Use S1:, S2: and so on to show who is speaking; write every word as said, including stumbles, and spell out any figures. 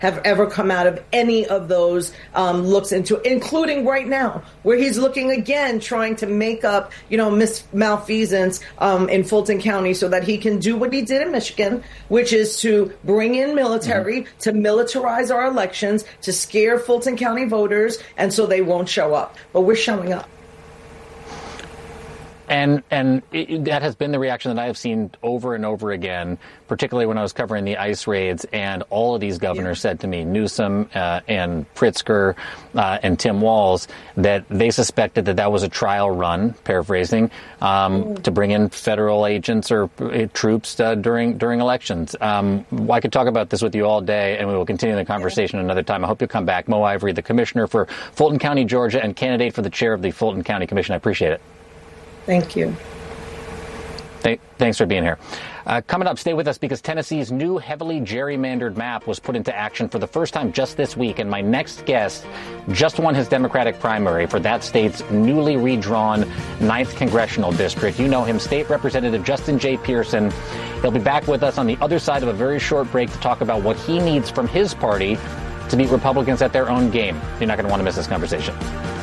S1: have ever come out of any of those um, looks into, including right now, where he's looking again, trying to make up, you know, mis- malfeasance um, in Fulton County so that he can do what he did in Michigan, which is to bring in military, mm-hmm. to militarize our elections, to scare Fulton County voters, and so they won't show up. But we're showing up.
S2: And and it, that has been the reaction that I have seen over and over again, particularly when I was covering the ICE raids. And all of these governors yeah. said to me, Newsom uh, and Pritzker uh, and Tim Walz, that they suspected that that was a trial run, paraphrasing, um, mm. to bring in federal agents or uh, troops uh, during during elections. Um, I could talk about this with you all day, and we will continue the conversation yeah. another time. I hope you'll come back. Mo Ivory, the commissioner for Fulton County, Georgia, and candidate for the chair of the Fulton County Commission. I appreciate it.
S1: Thank you.
S2: Th- thanks for being here. Uh, coming up, stay with us because Tennessee's new heavily gerrymandered map was put into action for the first time just this week. And my next guest just won his Democratic primary for that state's newly redrawn ninth Congressional District. You know him, State Representative Justin J. Pearson. He'll be back with us on the other side of a very short break to talk about what he needs from his party to beat Republicans at their own game. You're not going to want to miss this conversation.